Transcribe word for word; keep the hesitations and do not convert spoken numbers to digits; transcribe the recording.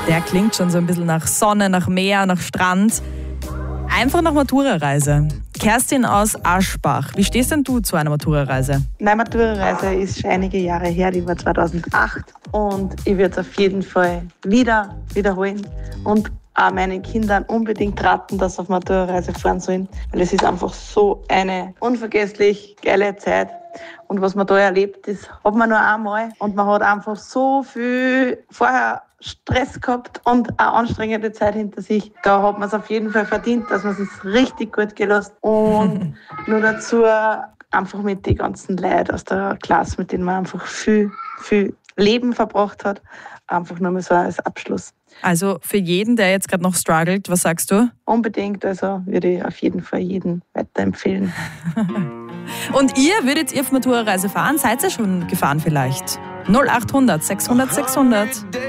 Der klingt schon so ein bisschen nach Sonne, nach Meer, nach Strand. Einfach nach Matura-Reise. Kerstin aus Aschbach, wie stehst denn du zu einer Matura-Reise? Meine Matura-Reise ist schon einige Jahre her, die war zweitausendacht. Und ich würde es auf jeden Fall wieder wiederholen. Und auch meinen Kindern unbedingt raten, dass sie auf Matura-Reise fahren sollen. Weil es ist einfach so eine unvergesslich geile Zeit. Und was man da erlebt, das hat man nur einmal. Und man hat einfach so viel vorher Stress gehabt und eine anstrengende Zeit hinter sich. Da hat man es auf jeden Fall verdient, dass man es sich richtig gut gelassen. Und nur dazu einfach mit den ganzen Leuten aus der Klasse, mit denen man einfach viel, viel Leben verbracht hat. Einfach nur mal so als Abschluss. Also für jeden, der jetzt gerade noch struggelt, was sagst du? Unbedingt, also würde ich auf jeden Fall jedem weiterempfehlen. Und ihr, würdet ihr auf Matura-Reise fahren? Seid ihr schon gefahren vielleicht? null achthundert sechshundert sechshundert